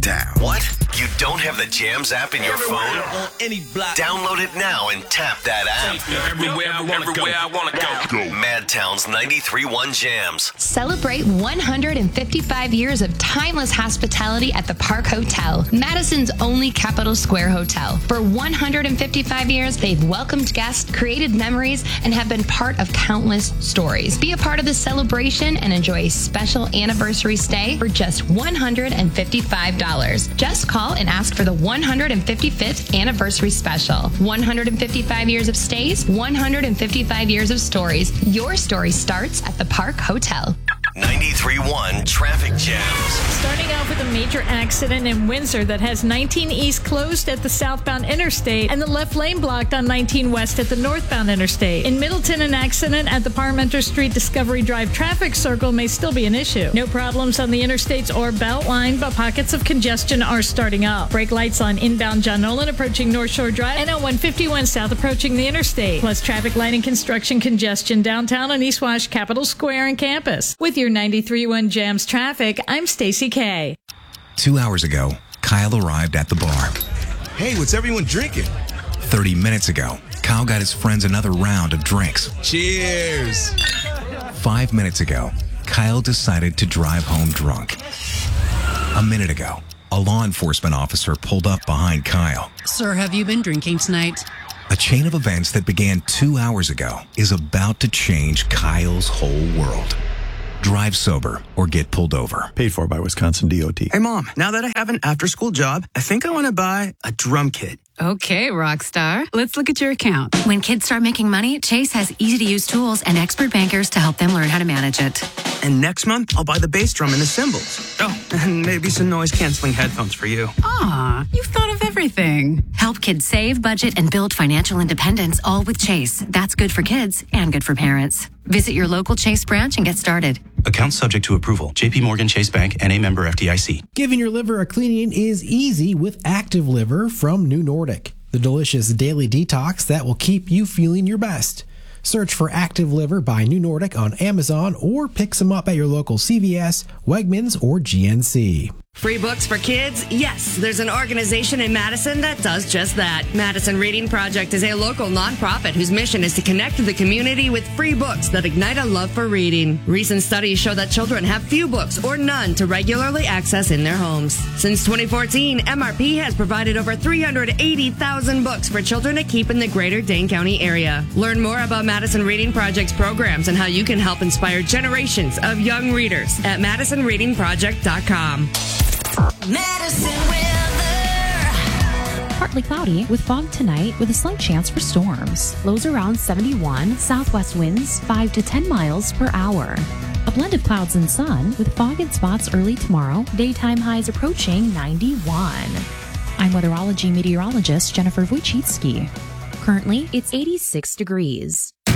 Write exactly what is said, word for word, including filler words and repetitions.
Town. What? You don't have the Jams app in your phone? On any block. Download it now and tap that app. Everywhere I want to go. I want to go. Madtown's ninety-three point one Jams. Celebrate one hundred fifty-five years of timeless hospitality at the Park Hotel, Madison's only Capitol Square hotel. For one hundred fifty-five years, they've welcomed guests, created memories, and have been part of countless stories. Be a part of the celebration and enjoy a special anniversary stay for just one hundred fifty-five dollars. Just call and ask for the one hundred fifty-fifth anniversary special. one hundred fifty-five years of stays, one hundred fifty-five years of stories. Your story starts at the Park Hotel. ninety-three point one Traffic Jams. Starting out with a major accident in Windsor that has nineteen East closed at the southbound interstate and the left lane blocked on nineteen West at the northbound interstate. In Middleton, an accident at the Parmenter Street Discovery Drive traffic circle may still be an issue. No problems on the interstates or Beltline, but pockets of congestion are starting up. Brake lights on inbound John Nolan approaching North Shore Drive and on one fifty-one South approaching the interstate. Plus traffic light and construction congestion downtown on East Wash, Capitol Square, and campus. With your ninety-three point one Jams traffic, I'm Stacey K. Two hours ago, Kyle arrived at the bar. Hey, what's everyone drinking? thirty minutes ago, Kyle got his friends another round of drinks. Cheers! Five minutes ago, Kyle decided to drive home drunk. A minute ago, a law enforcement officer pulled up behind Kyle. Sir, have you been drinking tonight? A chain of events that began two hours ago is about to change Kyle's whole world. Drive sober or get pulled over. Paid for by Wisconsin D O T. Hey, Mom, now that I have an after-school job, I think I want to buy a drum kit. Okay, rock star. Let's look at your account. When kids start making money, Chase has easy-to-use tools and expert bankers to help them learn how to manage it. And next month, I'll buy the bass drum and the cymbals. Oh, and maybe some noise-canceling headphones for you. Aw, you've thought of everything. Help kids save, budget, and build financial independence, all with Chase. That's good for kids and good for parents. Visit your local Chase branch and get started. Account subject to approval. J P Morgan Chase Bank and a member F D I C. Giving your liver a cleaning is easy with Active Liver from New Nordic, the delicious daily detox that will keep you feeling your best. Search for Active Liver by New Nordic on Amazon or pick some up at your local C V S, Wegmans, or G N C. Free books for kids? Yes, there's an organization in Madison that does just that. Madison Reading Project is a local nonprofit whose mission is to connect the community with free books that ignite a love for reading. Recent studies show that children have few books or none to regularly access in their homes. Since twenty fourteen, M R P has provided over three hundred eighty thousand books for children to keep in the greater Dane County area. Learn more about Madison Reading Project's programs and how you can help inspire generations of young readers at madison reading project dot com. Madison weather. Partly cloudy with fog tonight with a slight chance for storms. Lows around seventy-one, southwest winds five to ten miles per hour. A blend of clouds and sun with fog in spots early tomorrow. Daytime highs approaching ninety-one. I'm weatherology meteorologist Jennifer Wojcicki. Currently, it's eighty-six degrees.